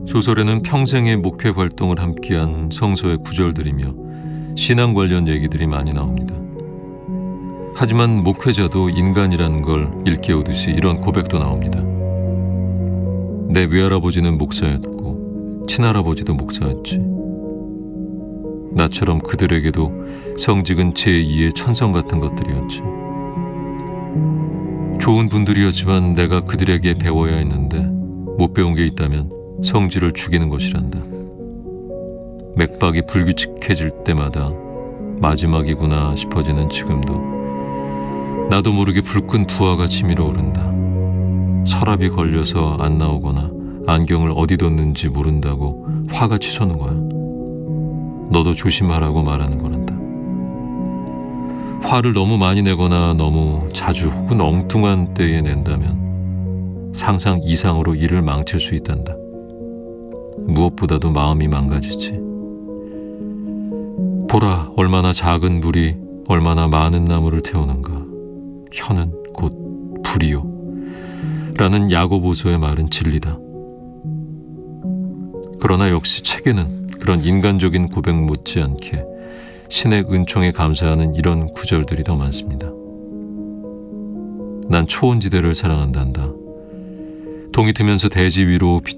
소설에는 평생의 목회 활동을 함께한 성서의 구절들이며 신앙 관련 얘기들이 많이 나옵니다. 하지만 목회자도 인간이라는 걸 일깨우듯이 이런 고백도 나옵니다. 내 외할아버지는 목사였고 친할아버지도 목사였지. 나처럼 그들에게도 성직은 제2의 천성 같은 것들이었지. 좋은 분들이었지만 내가 그들에게 배워야 했는데 못 배운 게 있다면 성질을 죽이는 것이란다. 맥박이 불규칙해질 때마다 마지막이구나 싶어지는 지금도 나도 모르게 불끈 부하가 치밀어 오른다. 서랍이 걸려서 안 나오거나 안경을 어디 뒀는지 모른다고 화가 치솟는 거야. 너도 조심하라고 말하는 거란다. 화를 너무 많이 내거나 너무 자주 혹은 엉뚱한 때에 낸다면 상상 이상으로 일을 망칠 수 있단다. 무엇보다도 마음이 망가지지. 보라, 얼마나 작은 불이 얼마나 많은 나무를 태우는가. 혀는 곧 불이요. 라는 야고보서의 말은 진리다. 그러나 역시 책에는 그런 인간적인 고백 못지않게 신의 은총에 감사하는 이런 구절들이 더 많습니다. 난 초원지대를 사랑한단다. 동이 트면서 대지 위로